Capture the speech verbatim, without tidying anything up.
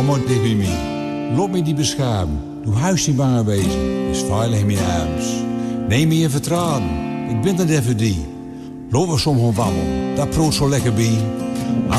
Mooi tegen mij. Loop me die beschamen. Doe huis niet bang wezen. Is veilig in mijn huis. Neem me in vertrouwen. Ik ben er even die. Loop we soms gewoon wandelen. Dat proot zo lekker bij.